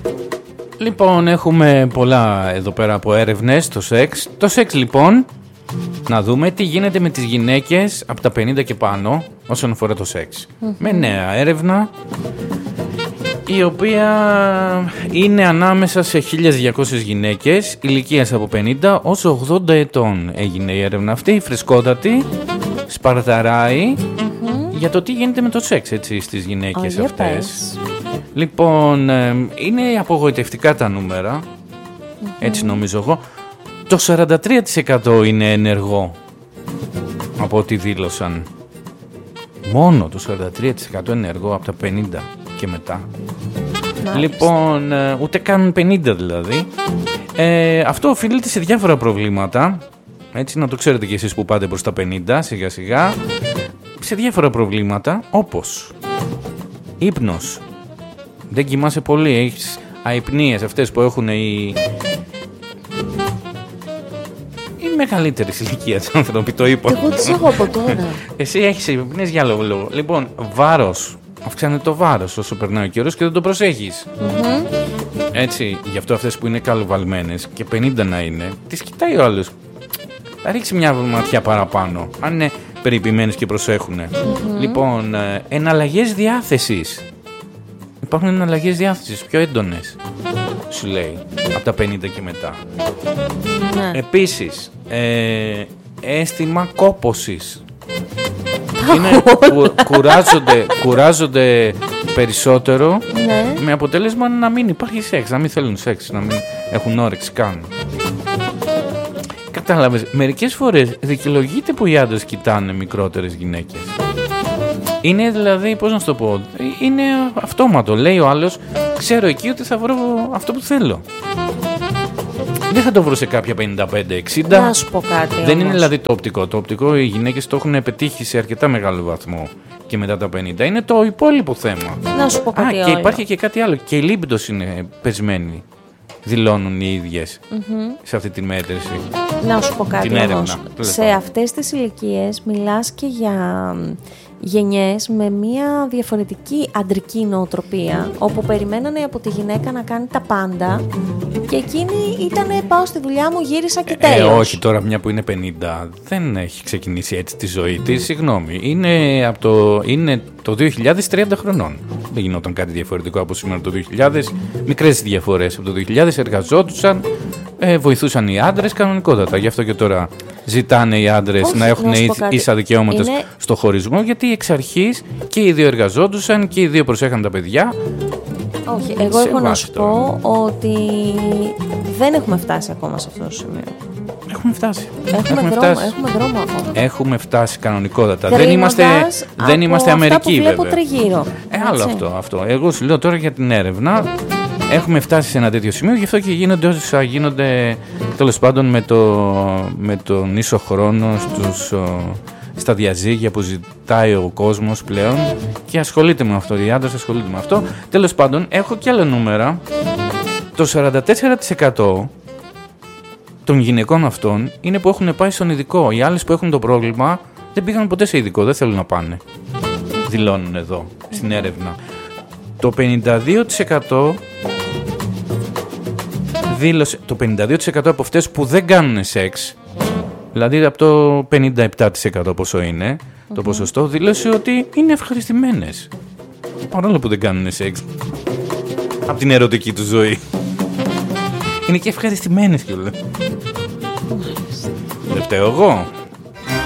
Λοιπόν, έχουμε πολλά εδώ πέρα από έρευνες, το σεξ. Το σεξ λοιπόν, να δούμε τι γίνεται με τις γυναίκες από τα 50 και πάνω όσον αφορά το σεξ. Με νέα έρευνα, η οποία είναι ανάμεσα σε 1.200 γυναίκες ηλικίας από 50 ως 80 ετών. Έγινε η έρευνα αυτή, φρεσκότατη, σπαρδαράει για το τι γίνεται με το σεξ, έτσι, στις γυναίκες αυτές. Λοιπόν, είναι απογοητευτικά τα νούμερα, έτσι νομίζω εγώ. Το 43% είναι ενεργό από ό,τι δήλωσαν. Μόνο το 43% ενεργό από τα 50 και μετά. Λοιπόν, ούτε καν 50 δηλαδή. Αυτό οφείλεται σε διάφορα προβλήματα. Έτσι, να το ξέρετε κι εσείς που πάτε προς τα 50 σιγά σιγά. Σε διάφορα προβλήματα, όπως ύπνος. Δεν κοιμάσαι πολύ, έχεις αϊπνίες αυτές που έχουν οι μεγαλύτερης ηλικίας άνθρωποι, το είπα. Εγώ τις έχω από τώρα. Εσύ έχεις αϊπνίες για λόγο. Λοιπόν, βάρος. Αυξάνεται το βάρος όσο περνάει ο καιρός και δεν το προσέχεις. Έτσι, γι' αυτό αυτές που είναι καλοβαλμένες και 50 να είναι, τις κοιτάει ο άλλος. Θα ρίξει μια ματιά παραπάνω, αν είναι περιποιημένες και προσέχουν. Λοιπόν, εναλλαγές διάθεσης. Υπάρχουν εναλλαγές διάθεσης πιο έντονες, σου λέει, από τα 50 και μετά. Επίσης, αίσθημα κόπωσης. Είναι, κουράζονται περισσότερο, με αποτέλεσμα να μην υπάρχει σεξ, να μην θέλουν σεξ, να μην έχουν όρεξη καν. Κατάλαβες, μερικές φορές δικαιολογείται που οι άντρες κοιτάνε μικρότερες γυναίκες. Είναι δηλαδή, πώς να σου το πω, είναι αυτόματο. Λέει ο άλλος, ξέρω εκεί ότι θα βρω αυτό που θέλω. Δεν θα το βρω σε κάποια 55-60. Να σου πω κάτι. Δεν όμως είναι δηλαδή το οπτικό. Το οπτικό οι γυναίκες το έχουν πετύχει σε αρκετά μεγάλο βαθμό και μετά τα 50. Είναι το υπόλοιπο θέμα. Να σου πω κάτι και υπάρχει και κάτι άλλο. Και η λίμπιντος είναι πεσμένη. Δηλώνουν οι ίδιες σε αυτή τη μέτρηση. Να σου πω κάτι όμως. Σε αυτές τις ηλικίες μιλάς και για γενιές με μια διαφορετική αντρική νοοτροπία, όπου περιμένανε από τη γυναίκα να κάνει τα πάντα και εκείνη ήτανε πάω στη δουλειά μου, γύρισα και τέλος. Όχι, τώρα μια που είναι 50 δεν έχει ξεκινήσει έτσι τη ζωή της, συγγνώμη. Είναι το 2030 χρονών. Δεν γινόταν κάτι διαφορετικό από σήμερα το 2000. Μικρές διαφορές από το 2000, εργαζόντουσαν, βοηθούσαν οι άντρες κανονικότατα. Γι' αυτό και τώρα ζητάνε οι άντρες να έχουν ίσα δικαιώματα στο χωρισμό, γιατί εξ αρχής και οι δύο εργαζόντουσαν και οι δύο προσέχαν τα παιδιά. Όχι, εγώ έχω να σου πω ότι δεν έχουμε φτάσει ακόμα σε αυτό το σημείο. Έχουμε φτάσει. Έχουμε δρόμο ακόμα. Έχουμε φτάσει κανονικότατα. Δεν είμαστε Αμερική, βέβαια. Αυτά που βλέπω τριγύρω. Άλλο αυτό. Εγώ σου λέω τώρα για την έρευνα. Έχουμε φτάσει σε ένα τέτοιο σημείο, γι' αυτό και γίνονται όσα γίνονται, τέλος πάντων, με τον ίσο χρόνο στα διαζύγια που ζητάει ο κόσμος πλέον και ασχολείται με αυτό, οι άντρες ασχολούνται με αυτό. Τέλος πάντων, έχω και άλλα νούμερα. Το 44% των γυναικών αυτών είναι που έχουν πάει στον ειδικό. Οι άλλες που έχουν το πρόβλημα δεν πήγαν ποτέ σε ειδικό, δεν θέλουν να πάνε. Δηλώνουν εδώ, στην έρευνα. Το 52% δήλωσε, το 52% από αυτές που δεν κάνουν σεξ, δηλαδή από το 57% πόσο είναι το ποσοστό, δήλωσε ότι είναι ευχαριστημένες παρόλο που δεν κάνουν σεξ από την ερωτική του ζωή. Είναι και ευχαριστημένες κιόλας. Δεν φταίω εγώ.